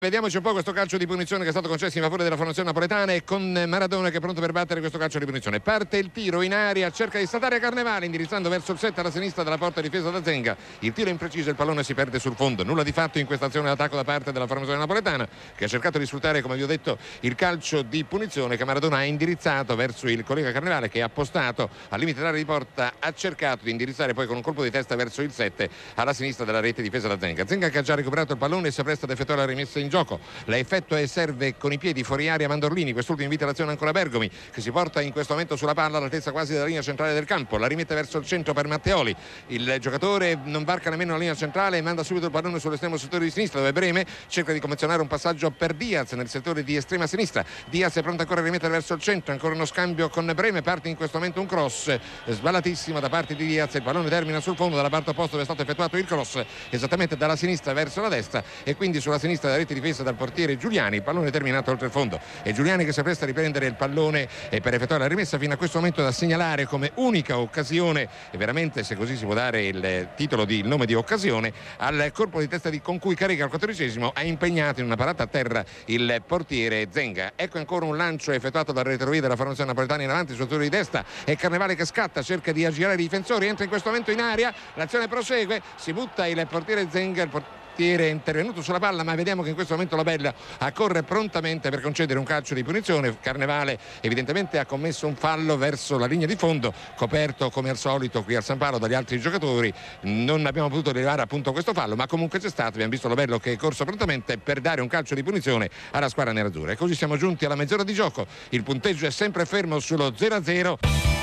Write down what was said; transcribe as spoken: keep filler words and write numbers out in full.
Vediamoci un po' questo calcio di punizione che è stato concesso in favore della formazione napoletana e con Maradona che è pronto per battere questo calcio di punizione. Parte il tiro in aria, cerca di statare Carnevale indirizzando verso il set alla sinistra della porta difesa da Zenga. Il tiro è impreciso, il pallone si perde sul fondo. Nulla di fatto in questa azione d'attacco da parte della formazione napoletana che ha cercato di sfruttare, come vi ho detto, il calcio di punizione che Maradona ha indirizzato verso il collega Carnevale che ha appostato al limite dell'area di porta, ha cercato di indirizzare poi con un colpo di testa verso il sette alla sinistra della rete difesa da Zenga. Zenga che ha già recuperato il pallone e si appresta ad effettuare la rimessa in gioco. La effettua e serve con i piedi fuori aria Mandorlini, quest'ultimo invita l'azione ancora Bergomi che si porta in questo momento sulla palla all'altezza quasi della linea centrale del campo, la rimette verso il centro per Matteoli, il giocatore non varca nemmeno la linea centrale e manda subito il pallone sull'estremo settore di sinistra dove Breme cerca di confezionare un passaggio per Diaz nel settore di estrema sinistra. Diaz è pronto ancora a rimettere verso il centro, ancora uno scambio con Breme, parte in questo momento un cross sballatissimo da parte di Diaz, il pallone termina sul fondo dalla parte opposta dove è stato effettuato il cross esattamente dalla sinistra verso la destra e quindi sulla sinistra della rete difesa dal portiere Giuliani, il pallone terminato oltre il fondo e Giuliani che si appresta a riprendere il pallone e per effettuare la rimessa fino a questo momento da segnalare come unica occasione e veramente, se così si può dare il titolo di il nome di occasione, al colpo di testa di, con cui Carica al quattordicesimo ha impegnato in una parata a terra il portiere Zenga. Ecco ancora un lancio effettuato dal retrovia della formazione napoletana in avanti sul settore di destra e Carnevale che scatta, cerca di aggirare i difensori, entra in questo momento in aria, l'azione prosegue, si butta il portiere Zenga, il portiere è intervenuto sulla palla ma vediamo che in questo momento Lobella accorre prontamente per concedere un calcio di punizione. Carnevale evidentemente ha commesso un fallo verso la linea di fondo, coperto come al solito qui al San Paolo dagli altri giocatori, non abbiamo potuto rilevare appunto questo fallo ma comunque c'è stato, abbiamo visto Lobello che è corso prontamente per dare un calcio di punizione alla squadra nerazzurra e così siamo giunti alla mezz'ora di gioco, il punteggio è sempre fermo sullo zero a zero.